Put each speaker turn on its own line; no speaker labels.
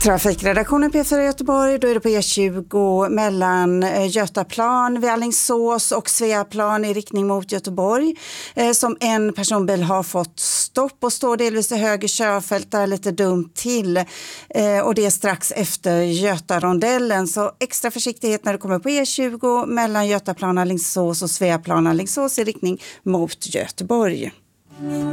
Trafikredaktionen P4 Göteborg, då är det på E20 mellan Götaplan vid Alingsås och Sveaplan i riktning mot Göteborg som en personbil har fått stopp och står delvis i höger körfält där lite dumt till och det är strax efter Götarondellen, så extra försiktighet när du kommer på E20 mellan Götaplan Alingsås och Sveaplan Alingsås i riktning mot Göteborg.